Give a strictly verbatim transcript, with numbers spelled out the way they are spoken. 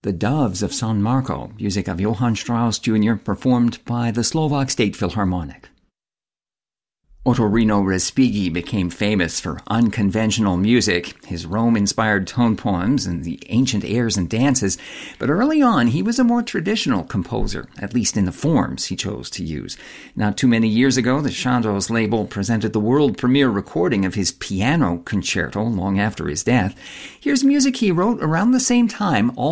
The Doves of San Marco, music of Johann Strauss Junior, performed by the Slovak State Philharmonic. Ottorino Respighi became famous for unconventional music, his Rome-inspired tone poems, and the ancient airs and dances, but early on he was a more traditional composer, at least in the forms he chose to use. Not too many years ago, the Chandos label presented the world premiere recording of his piano concerto long after his death. Here's music he wrote around the same time, all